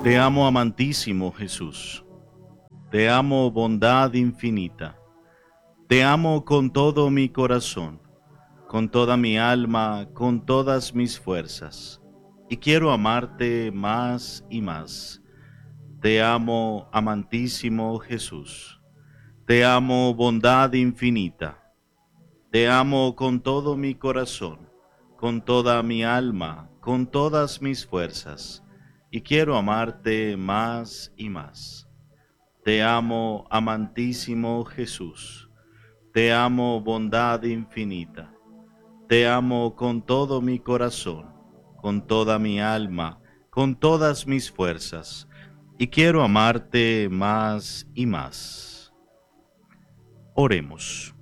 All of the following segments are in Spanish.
Te amo, amantísimo Jesús. Te amo, bondad infinita. Te amo con todo mi corazón, con toda mi alma, con todas mis fuerzas. Y quiero amarte más y más. Te amo, amantísimo Jesús. Te amo, bondad infinita. Te amo con todo mi corazón, con toda mi alma, con todas mis fuerzas. Y quiero amarte más y más. Te amo, amantísimo Jesús. Te amo, bondad infinita. Te amo con todo mi corazón, con toda mi alma, con todas mis fuerzas. Y quiero amarte más y más. Oremos.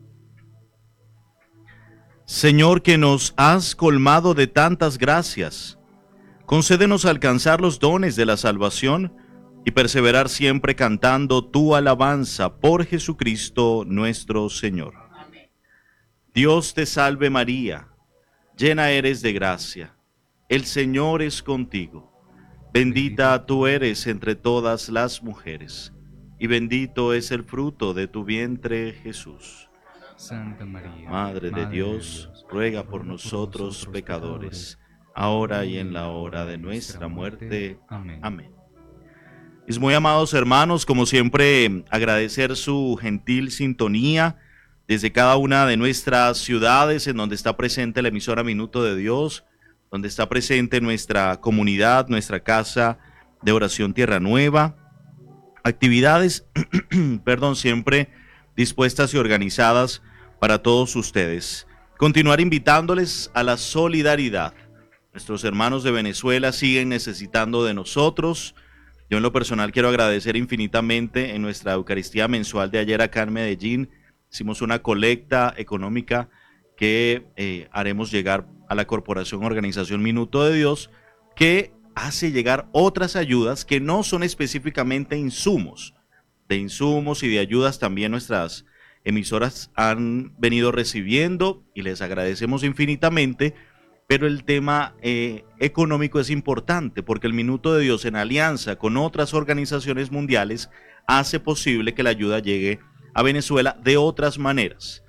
Señor, que nos has colmado de tantas gracias, concédenos alcanzar los dones de la salvación y perseverar siempre cantando tu alabanza por Jesucristo nuestro Señor. Amén. Dios te salve María, llena eres de gracia, el Señor es contigo. Bendita tú eres entre todas las mujeres, y bendito es el fruto de tu vientre, Jesús. Santa María, Madre de Dios, ruega por nosotros pecadores, ahora y en la hora de nuestra muerte. Amén. Mis muy amados hermanos, como siempre, agradecer su gentil sintonía desde cada una de nuestras ciudades en donde está presente la emisora Minuto de Dios, donde está presente nuestra comunidad, nuestra casa de oración Tierra Nueva. Actividades, siempre dispuestas y organizadas para todos ustedes. Continuar invitándoles a la solidaridad. Nuestros hermanos de Venezuela siguen necesitando de nosotros. Yo en lo personal quiero agradecer infinitamente en nuestra Eucaristía mensual de ayer acá en Medellín. Hicimos una colecta económica que haremos llegar a la Corporación Organización Minuto de Dios, que hace llegar otras ayudas que no son específicamente insumos. De insumos y de ayudas también nuestras emisoras han venido recibiendo y les agradecemos infinitamente, pero el tema económico es importante porque el Minuto de Dios en alianza con otras organizaciones mundiales hace posible que la ayuda llegue a Venezuela de otras maneras.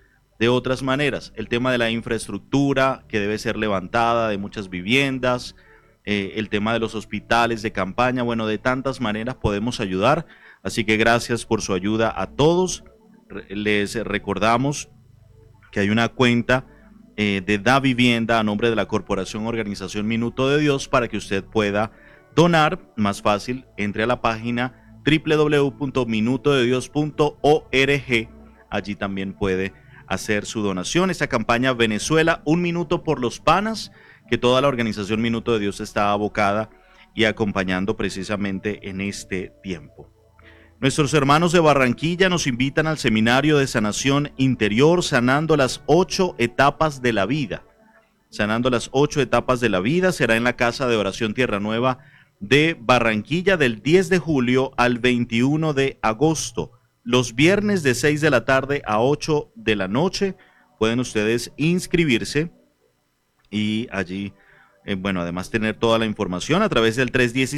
El tema de la infraestructura que debe ser levantada, de muchas viviendas, el tema de los hospitales de campaña, bueno, de tantas maneras podemos ayudar, así que gracias por su ayuda a todos. Les recordamos que hay una cuenta de Da Vivienda a nombre de la Corporación Organización Minuto de Dios para que usted pueda donar. Más fácil, entre a la página www.minutodedios.org. Allí también puede hacer su donación. Esta campaña Venezuela, un minuto por los panas, que toda la organización Minuto de Dios está abocada y acompañando precisamente en este tiempo. Nuestros hermanos de Barranquilla nos invitan al seminario de sanación interior, sanando las 8 etapas de la vida. Sanando las 8 etapas de la vida será en la Casa de Oración Tierra Nueva de Barranquilla del 10 de julio al 21 de agosto. Los viernes de 6 de la tarde a 8 de la noche pueden ustedes inscribirse y allí, además tener toda la información a través del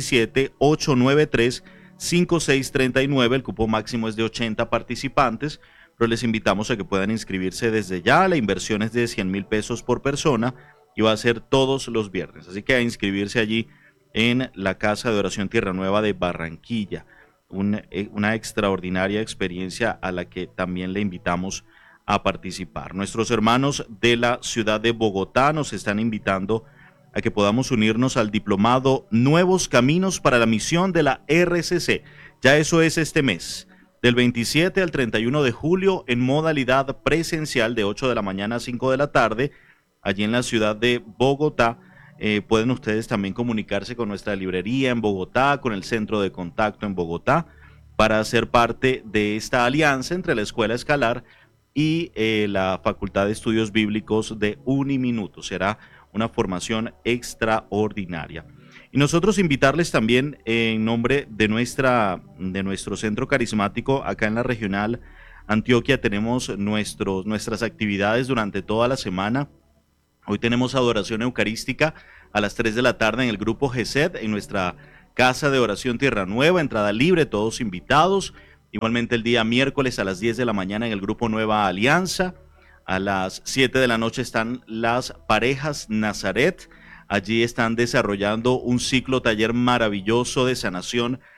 317-893-5639, el cupo máximo es de 80 participantes, pero les invitamos a que puedan inscribirse desde ya. La inversión es de 100,000 pesos por persona y va a ser todos los viernes, así que a inscribirse allí en la Casa de Oración Tierra Nueva de Barranquilla, una extraordinaria experiencia a la que también le invitamos a participar. Nuestros hermanos de la ciudad de Bogotá nos están invitando a que podamos unirnos al diplomado Nuevos Caminos para la Misión de la RCC. Ya eso es este mes, del 27 al 31 de julio, en modalidad presencial de 8 de la mañana a 5 de la tarde, allí en la ciudad de Bogotá. Pueden ustedes también comunicarse con nuestra librería en Bogotá, con el centro de contacto en Bogotá, para ser parte de esta alianza entre la Escuela Escalar y la Facultad de Estudios Bíblicos de Uniminuto. Será una formación extraordinaria. Y nosotros invitarles también en nombre de nuestro centro carismático acá en la regional Antioquia. Tenemos nuestras actividades durante toda la semana. Hoy tenemos adoración eucarística a las 3 de la tarde en el grupo GESED, en nuestra Casa de Oración Tierra Nueva, entrada libre, todos invitados. Igualmente el día miércoles a las 10 de la mañana en el grupo Nueva Alianza. A las 7 de la noche están las parejas Nazaret. Allí están desarrollando un ciclo taller maravilloso de sanación